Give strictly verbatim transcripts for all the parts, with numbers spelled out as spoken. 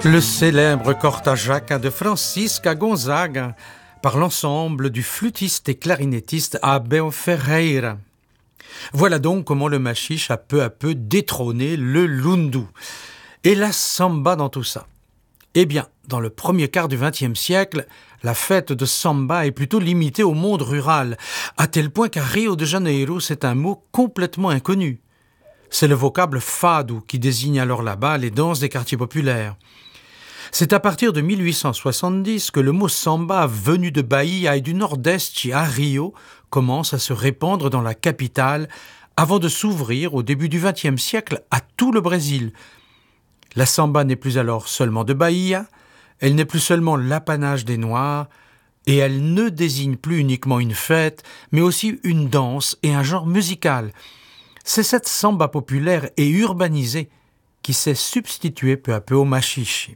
Le célèbre cortajaca de Francisca Gonzaga par l'ensemble du flûtiste et clarinettiste Abel Ferreira. Voilà donc comment le machiche a peu à peu détrôné le lundu. Et la samba dans tout ça. Eh bien, dans le premier quart du vingtième siècle, la fête de samba est plutôt limitée au monde rural, à tel point qu'à Rio de Janeiro, c'est un mot complètement inconnu. C'est le vocable fado qui désigne alors là-bas les danses des quartiers populaires. C'est à partir de mille huit cent soixante-dix que le mot samba, venu de Bahia et du nord-est à Rio, commence à se répandre dans la capitale avant de s'ouvrir au début du vingtième siècle à tout le Brésil. La samba n'est plus alors seulement de Bahia, elle n'est plus seulement l'apanage des Noirs, et elle ne désigne plus uniquement une fête, mais aussi une danse et un genre musical. C'est cette samba populaire et urbanisée qui s'est substituée peu à peu au machiche.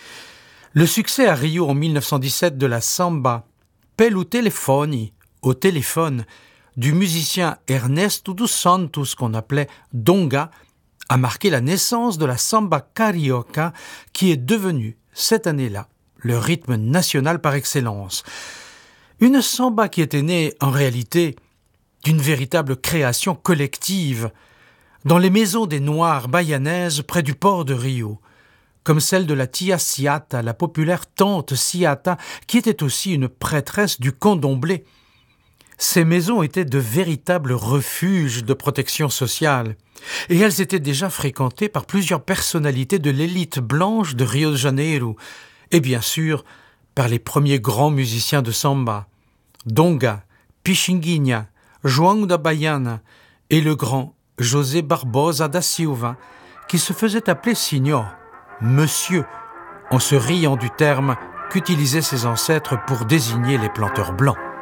Le succès à Rio en mille neuf cent dix-sept de la samba « Pelo telefone » au téléphone du musicien Ernesto dos Santos qu'on appelait Donga a marqué la naissance de la samba carioca qui est devenue cette année-là le rythme national par excellence. Une samba qui était née en réalité d'une véritable création collective dans les maisons des Noirs bahianaises près du port de Rio, comme celle de la Tia Ciata, la populaire tante Ciata, qui était aussi une prêtresse du candomblé. Ces maisons étaient de véritables refuges de protection sociale, et elles étaient déjà fréquentées par plusieurs personnalités de l'élite blanche de Rio de Janeiro, et bien sûr par les premiers grands musiciens de samba, Donga, Pixinguinha, João da Baiana et le grand José Barbosa da Silva, qui se faisait appeler Signor, Monsieur, en se riant du terme qu'utilisaient ses ancêtres pour désigner les planteurs blancs.